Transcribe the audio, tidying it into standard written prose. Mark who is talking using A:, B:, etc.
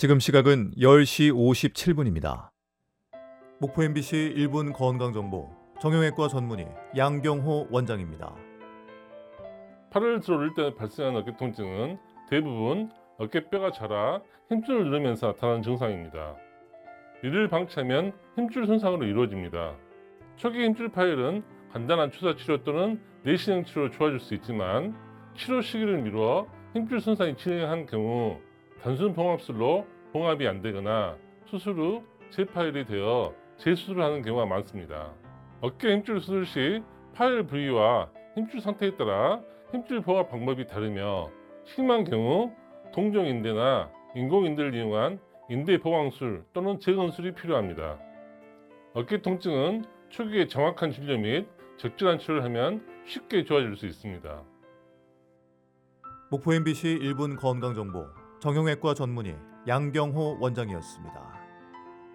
A: 지금 시각은 10시 57분입니다. 목포 MBC 1분 건강정보 정형외과 전문의 양경호 원장입니다.
B: 8월 들어올 때 발생하는 어깨 통증은 대부분 어깨뼈가 자라 힘줄을 누르면서 나타나는 증상입니다. 이를 방치하면 힘줄 손상으로 이루어집니다. 초기 힘줄 파열은 간단한 주사 치료 또는 내시경 치료로 좋아질 수 있지만 치료 시기를 미루어 힘줄 손상이 진행한 경우 단순 봉합술로 봉합이 안 되거나 수술 후 재파열이 되어 재수술을 하는 경우가 많습니다. 어깨 힘줄 수술 시 파열 부위와 힘줄 상태에 따라 힘줄 봉합 방법이 다르며 심한 경우 동종인대나 인공인대를 이용한 인대 보강술 또는 재건술이 필요합니다. 어깨 통증은 초기에 정확한 진료 및 적절한 치료를 하면 쉽게 좋아질 수 있습니다.
A: 목포 MBC 1분 건강정보 정형외과 전문의 양경호 원장이었습니다.